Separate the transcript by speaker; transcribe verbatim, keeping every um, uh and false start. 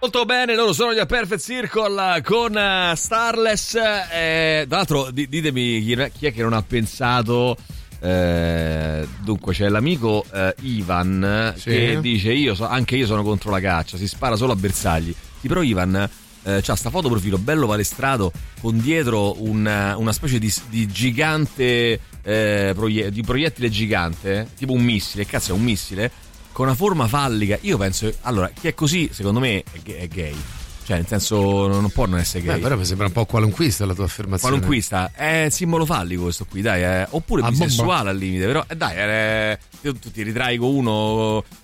Speaker 1: Molto bene, loro sono gli A Perfect Circle con uh, Starless. Eh, tra l'altro, di, ditemi chi, chi è che non ha pensato. Eh, dunque, c'è l'amico eh, Ivan sì. che dice: io so, anche io sono contro la caccia, si spara solo a bersagli. Sì, però Ivan eh, c'ha sta foto profilo bello palestrato con dietro una, una specie di, di gigante eh, proie- di proiettile gigante, tipo un missile. Cazzo, è un missile con una forma fallica. Io penso, allora, chi è così secondo me è gay, cioè nel senso non può non essere gay.
Speaker 2: Beh, però mi sembra un po' qualunquista la tua affermazione.
Speaker 1: Qualunquista, è simbolo fallico questo qui, dai, è, oppure ah, bisessuale bomba. Al limite, però eh, dai, è, tu, tu ti ritrai con uno